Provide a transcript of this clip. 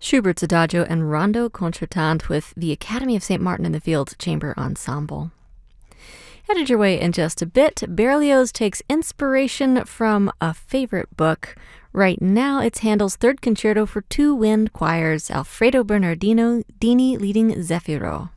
Schubert's Adagio and Rondo Concertante with the Academy of St. Martin in the Fields Chamber Ensemble. Headed your way in just a bit, Berlioz takes inspiration from a favorite book. Right now, it's Handel's Third Concerto for Two Wind Choirs, Alfredo Bernardino Dini leading Zefiro.